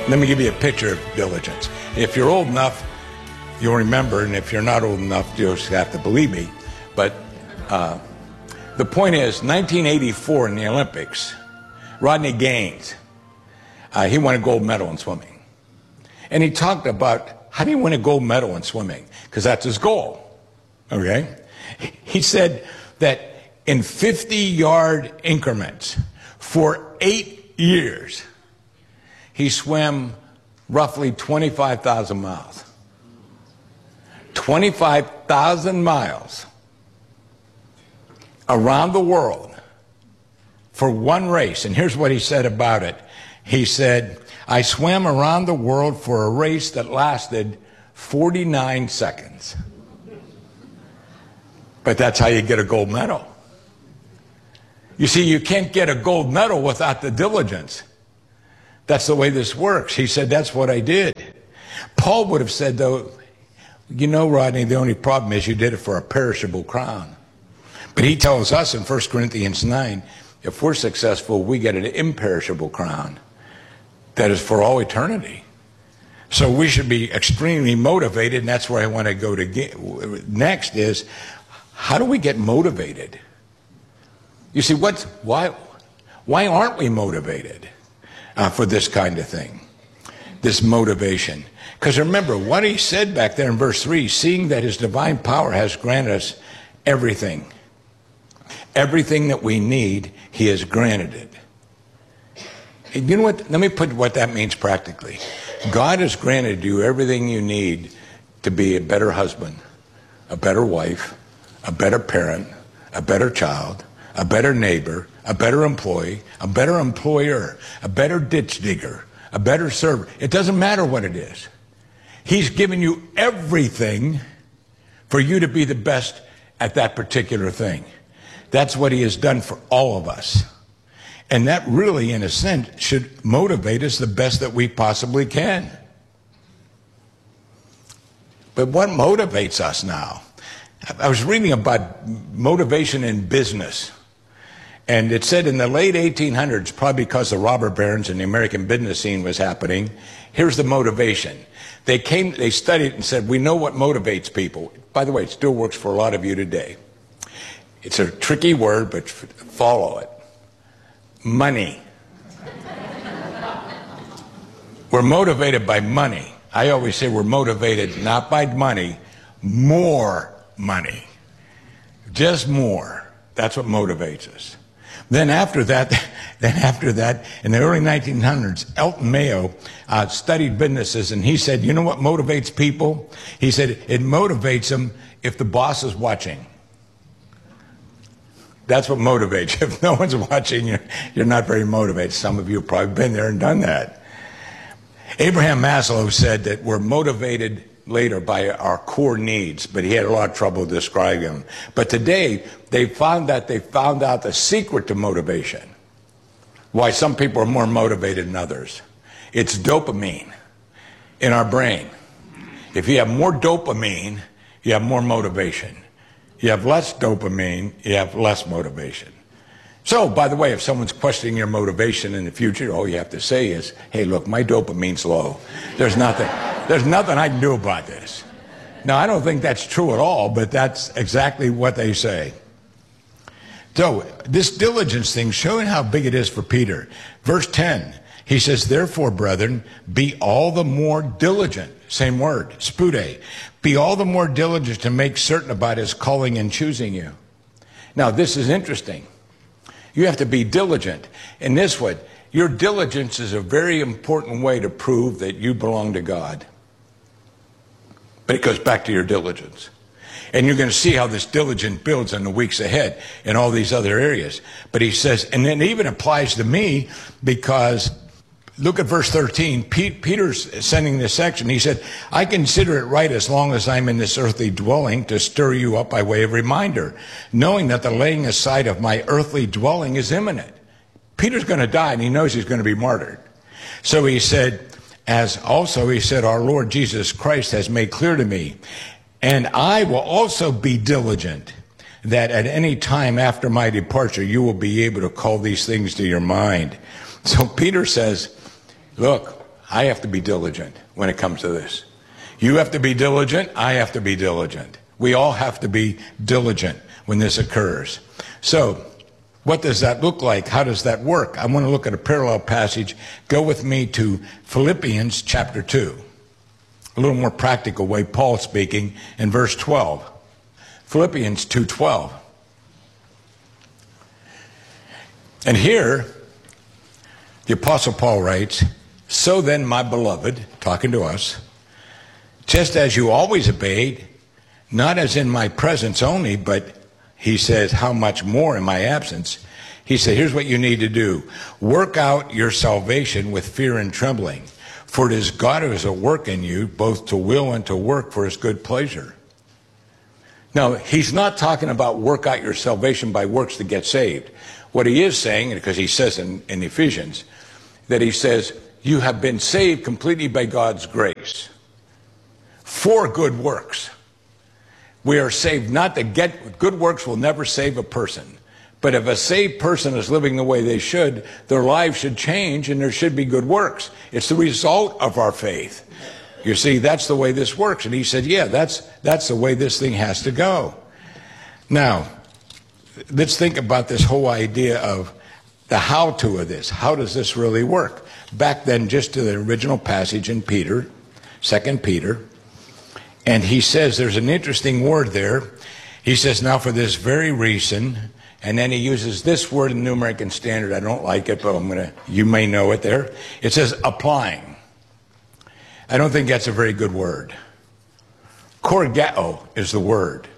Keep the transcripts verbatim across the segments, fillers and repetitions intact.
Let me give you a picture of diligence. If you're old enough, you'll remember, and if you're not old enough, you'll just have to believe me. But uh, the point is, nineteen eighty-four in the Olympics, Rodney Gaines, uh, he won a gold medal in swimming. And he talked about, how do you win a gold medal in swimming? Because that's his goal, okay? He said that in fifty-yard increments for eight years, he swam roughly twenty-five thousand miles. twenty-five thousand miles around the world for one race. And here's what he said about it. He said, I swam around the world for a race that lasted forty-nine seconds. But that's how you get a gold medal. You see, you can't get a gold medal without the diligence. That's the way this works. He said, that's what I did. Paul would have said, though, you know, Rodney, the only problem is you did it for a perishable crown. But he tells us in First Corinthians nine, if we're successful, we get an imperishable crown that is for all eternity. So we should be extremely motivated, and that's where I want to go to get. Next is, how do we get motivated? You see, what's, why, why aren't we motivated uh, for this kind of thing, this motivation? Because remember, what he said back there in verse three, seeing that his divine power has granted us everything, everything that we need, he has granted it. And you know what? Let me put what that means practically. God has granted you everything you need to be a better husband, a better wife, a better parent, a better child, a better neighbor, a better employee, a better employer, a better ditch digger, a better server. It doesn't matter what it is. He's given you everything for you to be the best at that particular thing. That's what he has done for all of us. And that really, in a sense, should motivate us the best that we possibly can. But what motivates us now? I was reading about motivation in business. And it said in the late eighteen hundreds, probably because the robber barons and the American business scene was happening, here's the motivation. They came, they studied and said, we know what motivates people. By the way, it still works for a lot of you today. It's a tricky word, but follow it. Money. We're motivated by money. I always say we're motivated not by money, more money. Just more. That's what motivates us. Then after that, then after that, in the early nineteen hundreds, Elton Mayo uh, studied businesses, and he said, you know what motivates people? He said, it motivates them if the boss is watching. That's what motivates you. If no one's watching, you're, you're not very motivated. Some of you have probably been there and done that. Abraham Maslow said that we're motivated later by our core needs, but he had a lot of trouble describing them. But today, they found that they found out the secret to motivation. Why some people are more motivated than others. It's dopamine in our brain. If you have more dopamine, you have more motivation. You have less dopamine, you have less motivation. So, by the way, if someone's questioning your motivation in the future, all you have to say is, hey, look, my dopamine's low. There's nothing, there's nothing I can do about this. Now, I don't think that's true at all, but that's exactly what they say. So, this diligence thing, showing how big it is for Peter. Verse ten, he says, therefore, brethren, be all the more diligent. Same word, spude. Be all the more diligent to make certain about his calling and choosing you. Now, this is interesting. You have to be diligent. In this way, your diligence is a very important way to prove that you belong to God. But it goes back to your diligence. And you're going to see how this diligence builds in the weeks ahead in all these other areas. But he says, and it even applies to me because, look at verse thirteen. Peter's sending this section. He said, I consider it right as long as I'm in this earthly dwelling to stir you up by way of reminder, knowing that the laying aside of my earthly dwelling is imminent. Peter's going to die, and he knows he's going to be martyred. So he said, as also he said, our Lord Jesus Christ has made clear to me, and I will also be diligent that at any time after my departure, you will be able to call these things to your mind. So Peter says, look, I have to be diligent when it comes to this. You have to be diligent. I have to be diligent. We all have to be diligent when this occurs. So, what does that look like? How does that work? I want to look at a parallel passage. Go with me to Philippians chapter two. A little more practical way, Paul speaking in verse twelve. Philippians two twelve. And here, the Apostle Paul writes, "So then, my beloved," talking to us, "just as you always obeyed, not as in my presence only, but," he says, "how much more in my absence?" He said, here's what you need to do. Work out your salvation with fear and trembling, for it is God who is at work in you, both to will and to work for his good pleasure. Now, he's not talking about work out your salvation by works to get saved. What he is saying, because he says in, in Ephesians, that he says, you have been saved completely by God's grace for good works. We are saved not to get, good works will never save a person. But if a saved person is living the way they should, their lives should change and there should be good works. It's the result of our faith. You see, that's the way this works. And he said, yeah, that's, that's the way this thing has to go. Now, let's think about this whole idea of the how-to of this. How does this really work? Back then, just to the original passage in Peter, Second Peter, and he says, there's an interesting word there. He says, now for this very reason, and then he uses this word in the New American Standard. I don't like it, but I'm going to, you may know it there. It says applying. I don't think that's a very good word. Korigeo is the word.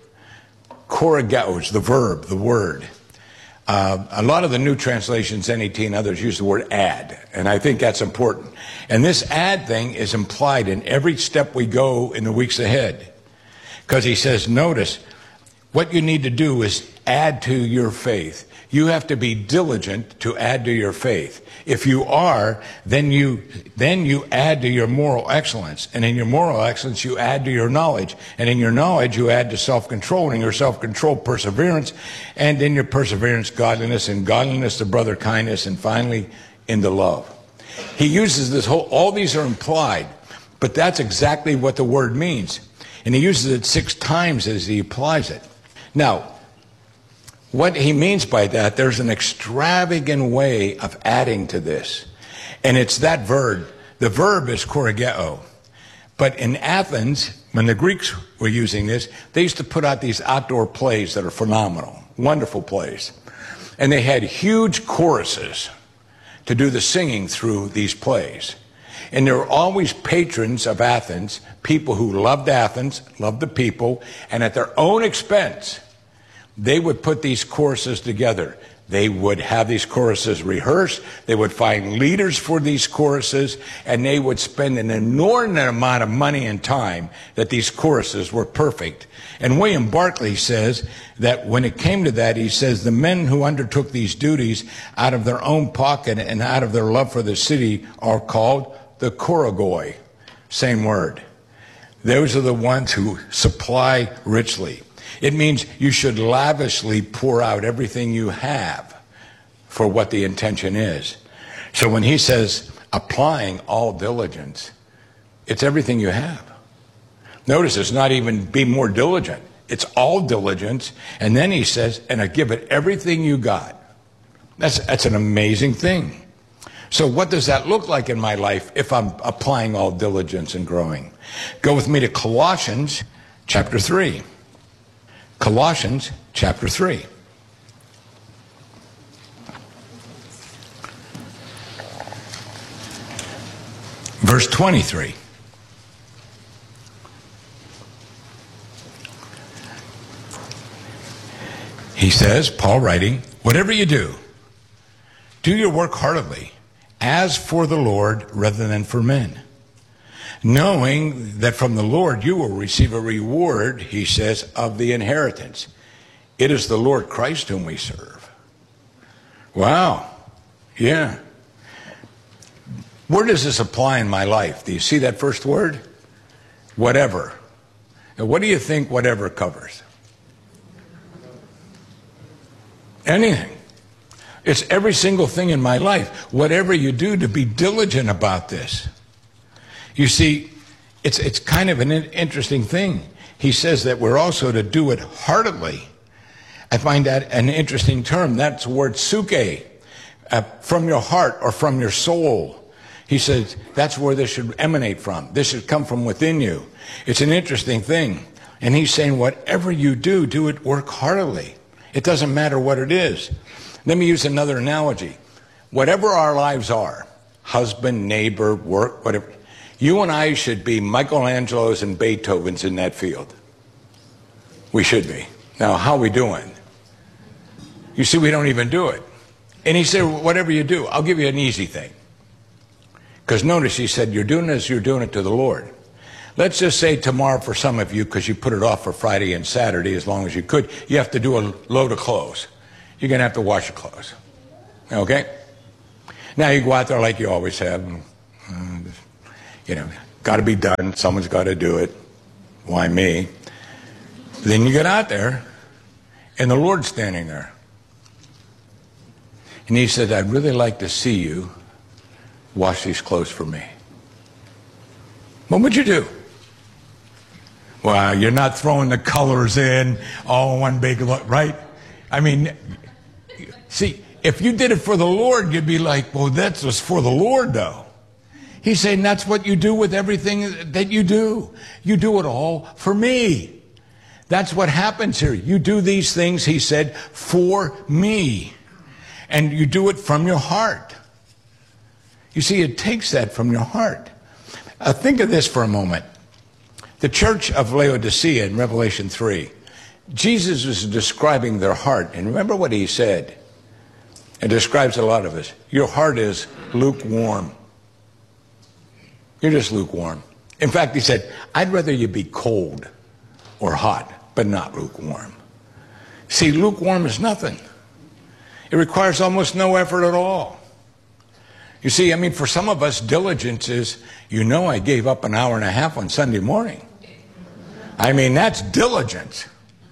Korigeo is the verb, the word. Uh, a lot of the new translations, N E T and others, use the word add, and I think that's important. And this add thing is implied in every step we go in the weeks ahead. Because he says, notice, what you need to do is add to your faith. You have to be diligent to add to your faith. If you are, then you then you add to your moral excellence. And in your moral excellence, you add to your knowledge. And in your knowledge, you add to self-control. And in your self-control, perseverance. And in your perseverance, godliness. And godliness, the brother kindness. And finally, into love. He uses this whole, all these are implied. But that's exactly what the word means. And he uses it six times as he applies it. Now, what he means by that, there's an extravagant way of adding to this. And it's that verb. The verb is korigeo. But in Athens, when the Greeks were using this, they used to put out these outdoor plays that are phenomenal, wonderful plays. And they had huge choruses to do the singing through these plays. And there were always patrons of Athens, people who loved Athens, loved the people, and at their own expense, they would put these choruses together. They would have these choruses rehearsed. They would find leaders for these choruses, and they would spend an inordinate amount of money and time that these choruses were perfect. And William Barclay says that when it came to that, he says the men who undertook these duties out of their own pocket and out of their love for the city are called the chorigoi. Same word. Those are the ones who supply richly. It means you should lavishly pour out everything you have for what the intention is. So when he says applying all diligence, it's everything you have. Notice it's not even be more diligent. It's all diligence. And then he says, and I give it everything you got. That's, that's an amazing thing. So what does that look like in my life if I'm applying all diligence and growing? Go with me to Colossians chapter three. Colossians chapter three. Verse twenty-three. He says, Paul writing, whatever you do, do your work heartily, as for the Lord rather than for men, knowing that from the Lord you will receive a reward, he says, of the inheritance. It is the Lord Christ whom we serve. Wow. Yeah. Where does this apply in my life? Do you see that first word? Whatever. Now, what do you think whatever covers? Anything. It's every single thing in my life. Whatever you do, to be diligent about this. You see, it's, it's kind of an interesting thing. He says that we're also to do it heartily. I find that an interesting term. That's the word suke, uh, from your heart or from your soul. He says that's where this should emanate from. This should come from within you. It's an interesting thing. And he's saying whatever you do, do it work heartily. It doesn't matter what it is. Let me use another analogy. Whatever our lives are, husband, neighbor, work, whatever, you and I should be Michelangelo's and Beethoven's in that field. We should be. Now, how are we doing? You see, we don't even do it. And he said, whatever you do, I'll give you an easy thing. Because notice he said, you're doing this, you're doing it to the Lord. Let's just say tomorrow for some of you, because you put it off for Friday and Saturday as long as you could, you have to do a load of clothes. You're going to have to wash your clothes. Okay? Now you go out there like you always have. Uh, you know, got to be done. Someone's got to do it. Why me? Then you get out there, and the Lord's standing there. And he said, I'd really like to see you wash these clothes for me. What would you do? Well, you're not throwing the colors in all in one big, right? I mean, see, if you did it for the Lord, you'd be like, well, that's just for the Lord, though. He's saying that's what you do with everything that you do. You do it all for me. That's what happens here. You do these things, he said, for me. And you do it from your heart. You see, it takes that from your heart. Uh, think of this for a moment. The church of Laodicea in Revelation three, Jesus was describing their heart. And remember what he said. It describes a lot of us. Your heart is lukewarm. You're just lukewarm. In fact, he said, I'd rather you be cold or hot, but not lukewarm. See, lukewarm is nothing. It requires almost no effort at all. You see, I mean, for some of us, diligence is, you know, I gave up an hour and a half on Sunday morning. I mean, that's diligence.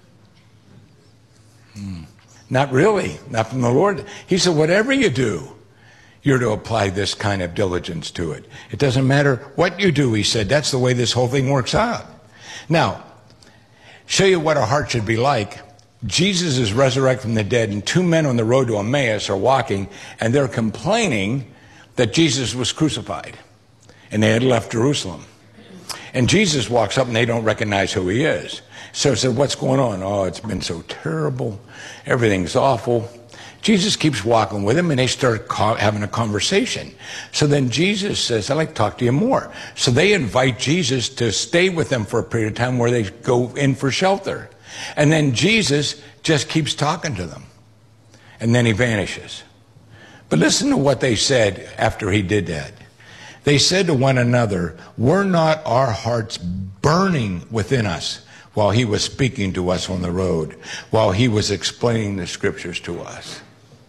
Hmm. Not really, not from the Lord. He said, whatever you do, you're to apply this kind of diligence to it. It doesn't matter what you do, he said. That's the way this whole thing works out. Now, show you what our heart should be like. Jesus is resurrected from the dead, and two men on the road to Emmaus are walking, and they're complaining that Jesus was crucified, and they had left Jerusalem. And Jesus walks up, and they don't recognize who he is. So he said, what's going on? Oh, it's been so terrible. Everything's awful. Jesus keeps walking with them, and they start having a conversation. So then Jesus says, I'd like to talk to you more. So they invite Jesus to stay with them for a period of time where they go in for shelter. And then Jesus just keeps talking to them. And then he vanishes. But listen to what they said after he did that. They said to one another, were not our hearts burning within us while he was speaking to us on the road, while he was explaining the scriptures to us?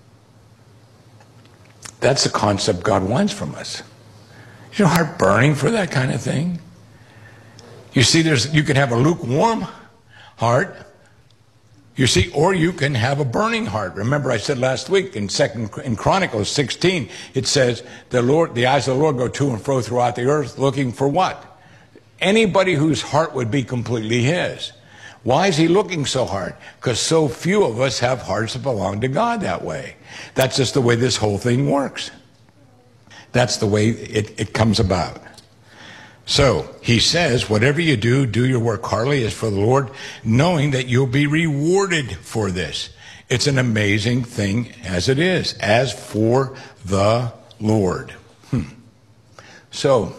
That's the concept God wants from us. Is your heart burning for that kind of thing? You see, there's you can have a lukewarm heart, you see, or you can have a burning heart. Remember, I said last week in Second in Chronicles sixteen, it says the Lord, the eyes of the Lord go to and fro throughout the earth, looking for what? Anybody whose heart would be completely his. Why is he looking so hard? Because so few of us have hearts that belong to God that way. That's just the way this whole thing works. That's the way it, it comes about. So he says, whatever you do, do your work heartily as for the Lord, knowing that you'll be rewarded for this. It's an amazing thing as it is, as for the Lord. Hmm. So,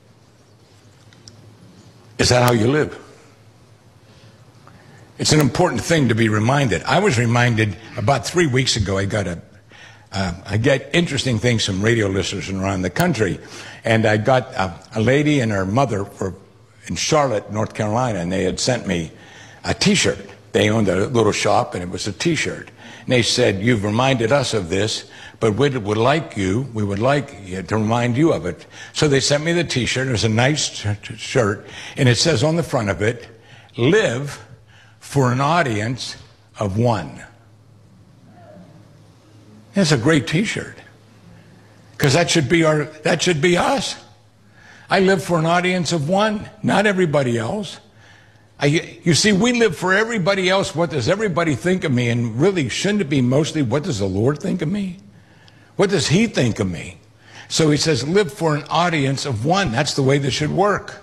is that how you live? It's an important thing to be reminded. I was reminded about three weeks ago, I got a Uh, I get interesting things from radio listeners around the country. And I got a, a lady and her mother for, in Charlotte, North Carolina, and they had sent me a T-shirt. They owned a little shop, and it was a T-shirt. And they said, you've reminded us of this, but we would like you, we would like you to remind you of it. So they sent me the T-shirt. It was a nice shirt, and it says on the front of it, live for an audience of one. That's a great T-shirt, because that should be our, that should be us. I live for an audience of one, not everybody else. I, you see, we live for everybody else. What does everybody think of me? And really, shouldn't it be mostly, what does the Lord think of me? What does he think of me? So he says, live for an audience of one. That's the way this should work.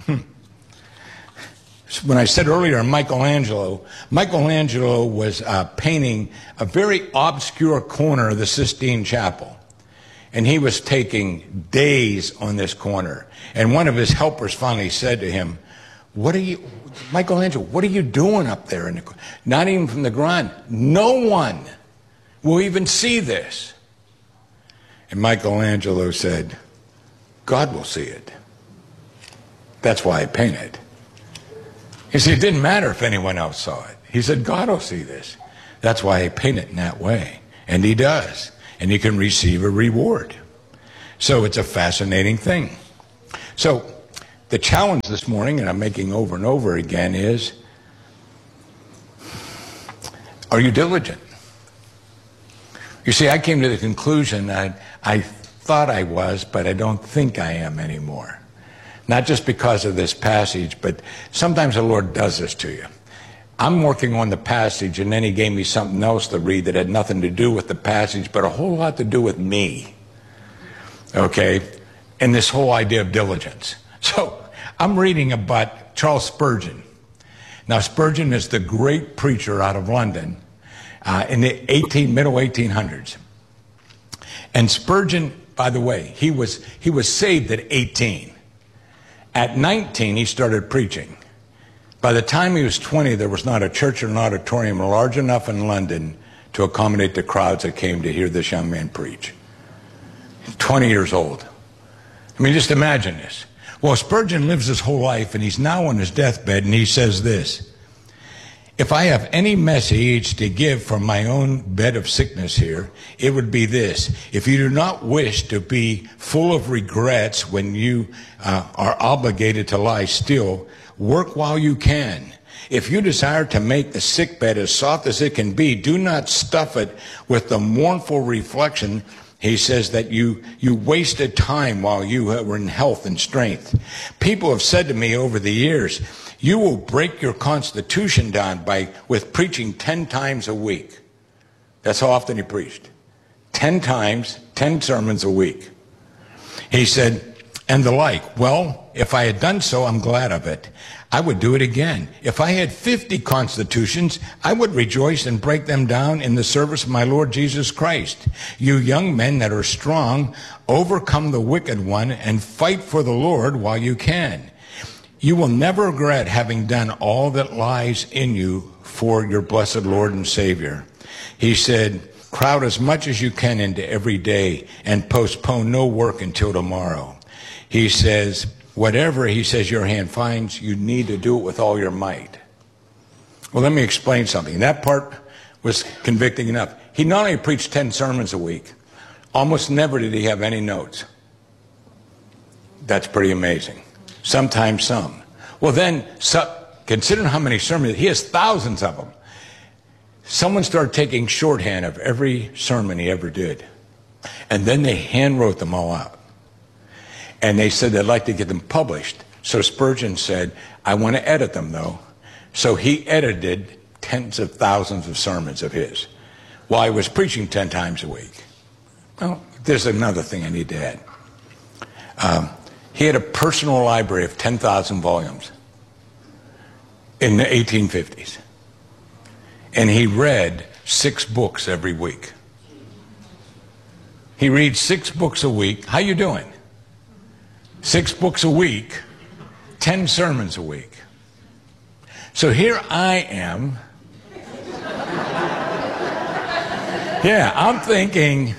When I said earlier, Michelangelo, Michelangelo was uh, painting a very obscure corner of the Sistine Chapel. And he was taking days on this corner. And one of his helpers finally said to him, what are you, Michelangelo, what are you doing up there in the corner? Not even from the ground. No one will even see this. And Michelangelo said, God will see it. That's why I paint it. He said, it didn't matter if anyone else saw it. He said, God will see this. That's why I paint it in that way. And he does. And he can receive a reward. So it's a fascinating thing. So the challenge this morning, and I'm making over and over again, is, are you diligent? You see, I came to the conclusion that I thought I was, but I don't think I am anymore. Not just because of this passage, but sometimes the Lord does this to you. I'm working on the passage, and then he gave me something else to read that had nothing to do with the passage, but a whole lot to do with me. Okay? And this whole idea of diligence. So, I'm reading about Charles Spurgeon. Now, Spurgeon is the great preacher out of London uh, in the eighteen, middle eighteen hundreds. And Spurgeon, by the way, he was, he was saved at eighteen. At nineteen, he started preaching. By the time he was twenty, there was not a church or an auditorium large enough in London to accommodate the crowds that came to hear this young man preach. twenty years old. I mean, just imagine this. Well, Spurgeon lives his whole life, and he's now on his deathbed, and he says this: if I have any message to give from my own bed of sickness here, it would be this. If you do not wish to be full of regrets when you uh, are obligated to lie still, work while you can. If you desire to make the sickbed as soft as it can be, do not stuff it with the mournful reflection, he says, that you, you wasted time while you were in health and strength. People have said to me over the years, you will break your constitution down by with preaching ten times a week. That's how often he preached. Ten times, ten sermons a week. He said, and the like. Well, if I had done so, I'm glad of it. I would do it again. If I had fifty constitutions, I would rejoice and break them down in the service of my Lord Jesus Christ. You young men that are strong, overcome the wicked one and fight for the Lord while you can. You will never regret having done all that lies in you for your blessed Lord and Savior. He said, crowd as much as you can into every day and postpone no work until tomorrow. He says, whatever, he says, your hand finds, you need to do it with all your might. Well, let me explain something. That part was convicting enough. He not only preached ten sermons a week, almost never did he have any notes. That's pretty amazing. Sometimes some. Well then, so, consider how many sermons, he has thousands of them. Someone started taking shorthand of every sermon he ever did. And then they hand wrote them all out. And they said they'd like to get them published. So Spurgeon said, I want to edit them though. So he edited tens of thousands of sermons of his while he was preaching ten times a week. Well, there's another thing I need to add. Um, He had a personal library of ten thousand volumes in the eighteen fifties. And he read six books every week. He reads six books a week. How you doing? Six books a week, ten sermons a week. So here I am. Yeah, I'm thinking,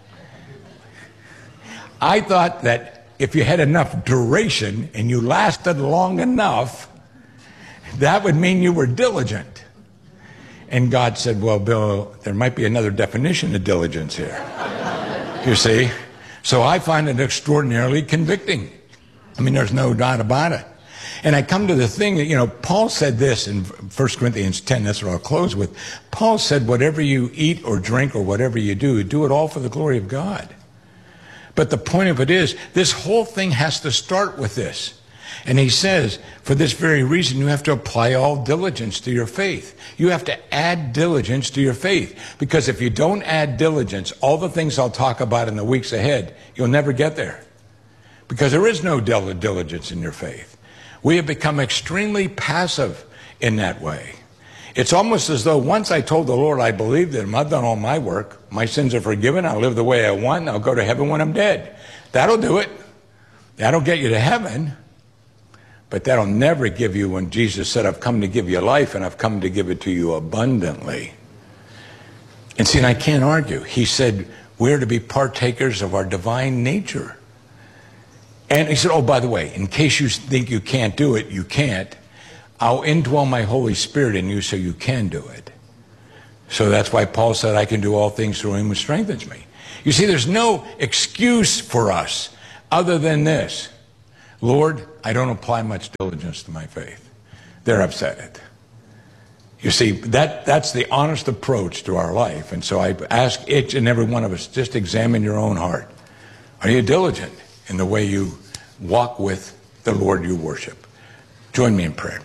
I thought that if you had enough duration and you lasted long enough, that would mean you were diligent. And God said, well, Bill, there might be another definition of diligence here. You see? So I find it extraordinarily convicting. I mean, there's no doubt about it. And I come to the thing that, you know, Paul said this in First Corinthians ten, that's what I'll close with. Paul said, whatever you eat or drink or whatever you do, do it all for the glory of God. But the point of it is, this whole thing has to start with this. And he says, for this very reason, you have to apply all diligence to your faith. You have to add diligence to your faith. Because if you don't add diligence, all the things I'll talk about in the weeks ahead, you'll never get there. Because there is no diligence in your faith. We have become extremely passive in that way. It's almost as though once I told the Lord I believed in him, I've done all my work, my sins are forgiven, I'll live the way I want, and I'll go to heaven when I'm dead. That'll do it. That'll get you to heaven. But that'll never give you, when Jesus said, I've come to give you life, and I've come to give it to you abundantly. And see, and I can't argue. He said, we're to be partakers of our divine nature. And he said, oh, by the way, in case you think you can't do it, you can't. I'll indwell my Holy Spirit in you so you can do it. So that's why Paul said, I can do all things through him who strengthens me. You see, there's no excuse for us other than this. Lord, I don't apply much diligence to my faith. They're upset. You see, that, that's the honest approach to our life. And so I ask each and every one of us, just examine your own heart. Are you diligent in the way you walk with the Lord you worship? Join me in prayer.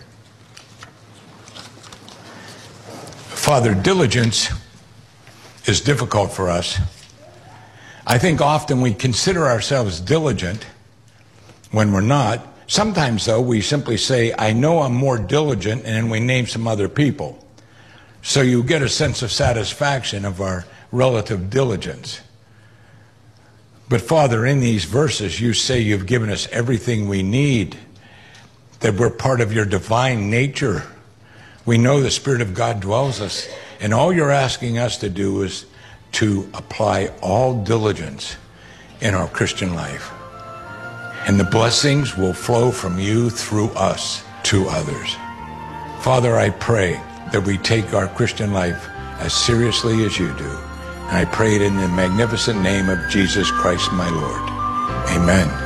Father, diligence is difficult for us. I think often we consider ourselves diligent when we're not. Sometimes, though, we simply say, I know I'm more diligent, and then we name some other people. So you get a sense of satisfaction of our relative diligence. But Father, in these verses, you say you've given us everything we need, that we're part of your divine nature. We know the Spirit of God dwells us, and all you're asking us to do is to apply all diligence in our Christian life. And the blessings will flow from you through us to others. Father, I pray that we take our Christian life as seriously as you do. And I pray it in the magnificent name of Jesus Christ, my Lord. Amen.